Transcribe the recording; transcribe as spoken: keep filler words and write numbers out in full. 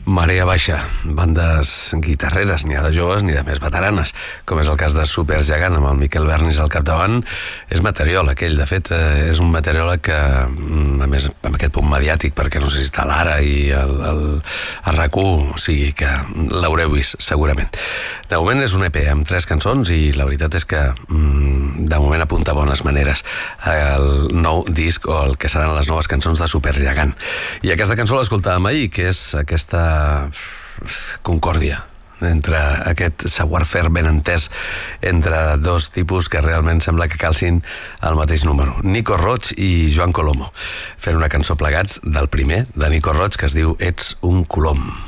Marea baixa, bandes guitarreres, ni de joves ni de més veteranes, com és el cas de Supergegant amb el Miquel Bernis al capdavant. És material aquell, de fet, és un material que, a més, amb aquest punt mediàtic, perquè no sé si està l'Ara i el, el, el R A C U, o sigui que l'haureu vist, segurament. De moment és un E P amb tres cançons i la veritat és que de moment apunta bones maneres el nou disc o el que seran les noves cançons de Supergegant. I aquesta cançó l'escoltàvem ahir, que és aquesta concòrdia entre aquest savoir-faire ben entès entre dos tipus que realment sembla que calcin el mateix número, Nico Roig i Joan Colomo, fent una cançó plegats del primer de Nico Roig que es diu Ets un colom.